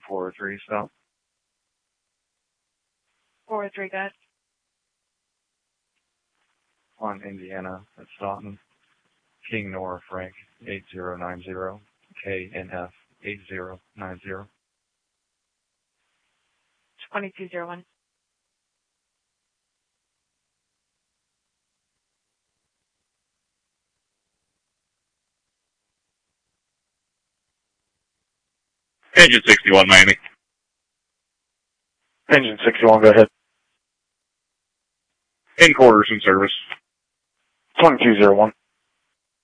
403 stop. 403, guys. On Indiana at Staunton. King Nora Frank 8090. KNF 8090. 2201. Engine 61, Miami. Engine 61, go ahead. In quarters in service. 2201.